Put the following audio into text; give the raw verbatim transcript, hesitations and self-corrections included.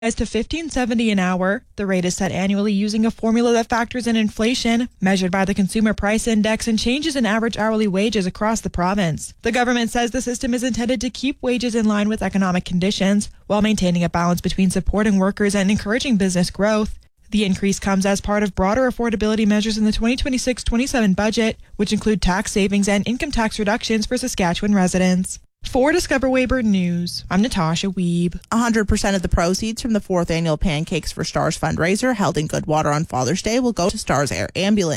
As to fifteen seventy an hour. The rate is set annually using a formula that factors in inflation, measured by the Consumer Price Index, and changes in average hourly wages across the province. The government says the system is intended to keep wages in line with economic conditions, while maintaining a balance between supporting workers and encouraging business growth. The increase comes as part of broader affordability measures in the twenty twenty-six twenty-seven budget, which include tax savings and income tax reductions for Saskatchewan residents. For Discover Weyburn News, I'm Natasha Wiebe. one hundred percent of the proceeds from the fourth annual Pancakes for Stars fundraiser held in Goodwater on Father's Day will go to Stars Air Ambulance.